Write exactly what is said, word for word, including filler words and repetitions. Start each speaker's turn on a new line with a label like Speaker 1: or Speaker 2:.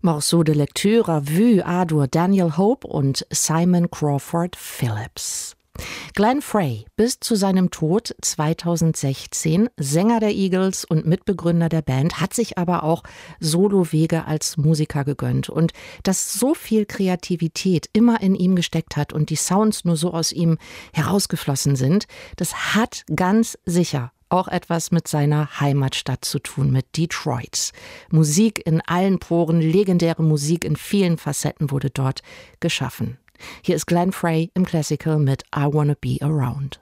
Speaker 1: Morceau de lecture, Vue, A-Dur, Daniel Hope und Simon Crawford Phillips. Glenn Frey, bis zu seinem Tod zweitausendsechzehn Sänger der Eagles und Mitbegründer der Band, hat sich aber auch Solowege als Musiker gegönnt. Und dass so viel Kreativität immer in ihm gesteckt hat und die Sounds nur so aus ihm herausgeflossen sind, das hat ganz sicher auch etwas mit seiner Heimatstadt zu tun, mit Detroit. Musik in allen Poren, legendäre Musik in vielen Facetten wurde dort geschaffen. Hier ist Glenn Frey im Classical mit I Wanna Be Around.